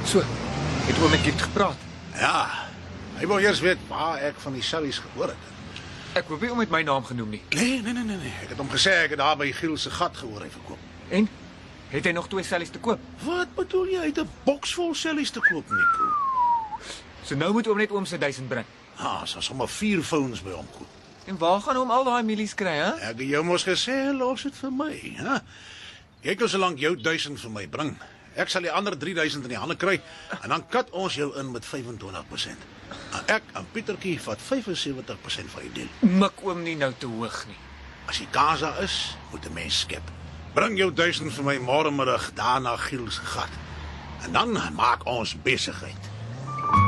So, het oom met Giet gepraat. Ja, hy wil eers weet waar ek van die Sallies gehoor het. Ek hoop nie oom het my naam genoem nie. Nee. Ek het hom gesê ek het daar by Giel se gat gehoor hy verkoop. En? Het hy nog 2 sellies te koop? Wat bedoel jy? Hy het 'n boks vol Sallies te koop, Nico. So nou moet oom net oom se 1000 bring. So sommer 4 phones by hom koop. En waar gaan oom al daai milies kry, hè? Ek het jou mos gesê, los dit vir my, hè? Jy kan solank jou 1000 vir my bring. Ek sal die ander 3000 in die hande kry en dan kat ons jou in met 25%. En ek en Pietertjie vat 75% van die deal. Mik oom nie nou te hoog nie. As die kans daar is, moet 'n mens skep. Bring jou 1000 vir my môre middag daar na Giel se gat. En dan maak ons besigheid.